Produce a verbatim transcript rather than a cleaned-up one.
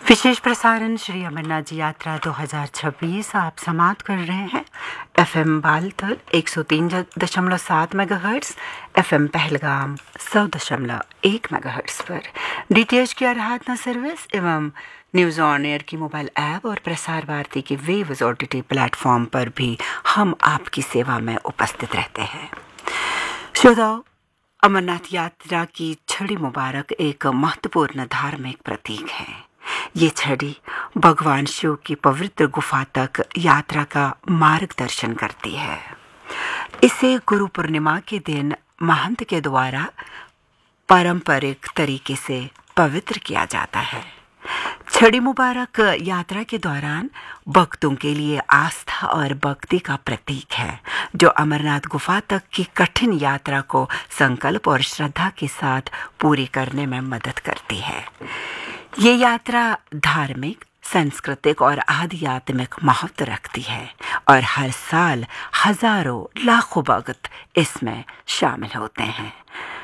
विशेष प्रसारण श्री अमरनाथ जी यात्रा दो हज़ार छब्बीस आप समाप्त कर रहे हैं एफएम बालतल एक सौ तीन दशमलव सात मेगाहर्ट्ज़, एफएम पहलगाम सौ दशमलव एक मेगाहर्ट्ज़ पर डीटीएच की आराधना सर्विस एवं न्यूज़ ऑन एयर की मोबाइल ऐप और प्रसार भारती की वेव्स ओटीटी प्लेटफॉर्म पर भी हम आपकी सेवा में उपस्थित रहते हैं। श्रोताओ, अमरनाथ यात्रा की छड़ी मुबारक एक महत्वपूर्ण धार्मिक प्रतीक है। ये छड़ी भगवान शिव की पवित्र गुफा तक यात्रा का मार्गदर्शन करती है। इसे गुरु पूर्णिमा के दिन महंत के द्वारा पारंपरिक तरीके से पवित्र किया जाता है। छड़ी मुबारक यात्रा के दौरान भक्तों के लिए आस्था और भक्ति का प्रतीक है, जो अमरनाथ गुफा तक की कठिन यात्रा को संकल्प और श्रद्धा के साथ पूरी करने में मदद करती है। ये यात्रा धार्मिक, सांस्कृतिक और आध्यात्मिक महत्व रखती है और हर साल हजारों लाखों भक्त इसमें शामिल होते हैं।